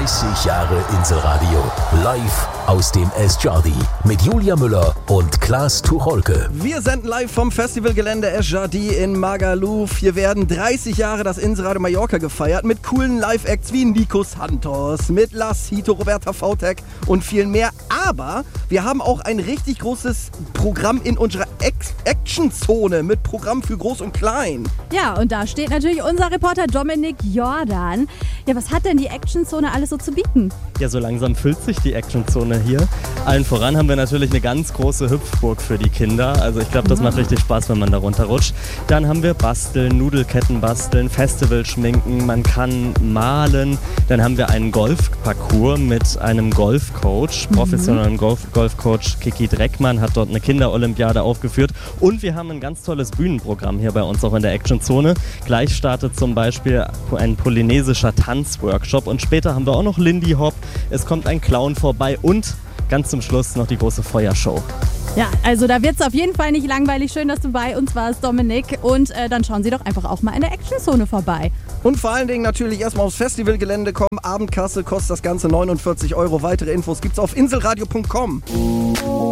30 Jahre Inselradio. Live aus dem Esjadi mit Julia Müller und Klaas Tucholke. Wir senden live vom Festivalgelände Esjadi in Magaluf. Hier werden 30 Jahre das Inselradio Mallorca gefeiert mit coolen Live-Acts wie Nico Santos, mit Lars Hito, Roberta Vautek und vielen mehr. Aber wir haben auch ein richtig großes Programm in unserer Action-Zone mit Programm für Groß und Klein. Ja, und da steht natürlich unser Reporter Dominik Jordan. Ja, was hat denn die Action-Zone alles so zu bieten? Ja, so langsam füllt sich die Action-Zone hier. Allen voran haben wir natürlich eine ganz große Hüpfburg für die Kinder. Also ich glaube, das macht richtig Spaß, wenn man da runterrutscht. Dann haben wir Basteln, Nudelketten basteln, Festival schminken, man kann malen. Dann haben wir einen Golfparcours mit einem Golfcoach, professionellen Golfcoach Kiki Dreckmann hat dort eine Kinderolympiade aufgeführt. Und wir haben ein ganz tolles Bühnenprogramm hier bei uns auch in der Action-Zone. Gleich startet zum Beispiel ein polynesischer Tanzworkshop und später haben wir auch noch Lindy Hop. Es kommt ein Clown vorbei und ganz zum Schluss noch die große Feuershow. Ja, also da wird es auf jeden Fall nicht langweilig. Schön, dass du bei uns warst, Dominik. Und dann schauen Sie doch einfach auch mal in der Action-Zone vorbei. Und vor allen Dingen natürlich erstmal aufs Festivalgelände kommen. Abendkasse kostet das Ganze 49 €. Weitere Infos gibt's auf inselradio.com.